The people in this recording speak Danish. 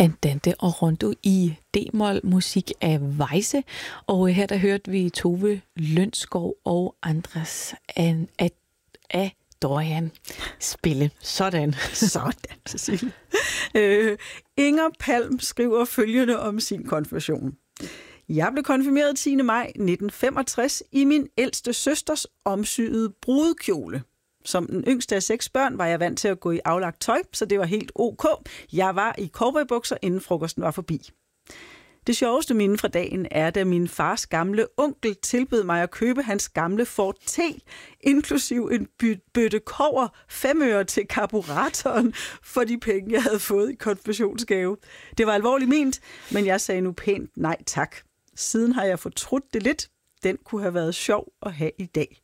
Andante og Rondo i D-mol, musik af Weisse. Og her der hørte vi Tove Lønskov og Andres af Dorian spille. Sådan. Sådan, Cecilie. Inger Palm skriver følgende om sin konfirmation. Jeg blev konfirmeret 10. maj 1965 i min ældste søsters omsyede brudekjole. Som den yngste af 6 børn var jeg vant til at gå i aflagt tøj, så det var helt ok. Jeg var i cowboybukser, inden frokosten var forbi. Det sjoveste minde fra dagen er, da min fars gamle onkel tilbød mig at købe hans gamle Ford T, inklusiv en bøtte kobber 5 øre til karburatoren for de penge, jeg havde fået i konfirmationsgave. Det var alvorligt ment, men jeg sagde nu pænt nej tak. Siden har jeg fortrudt det lidt. Den kunne have været sjov at have i dag.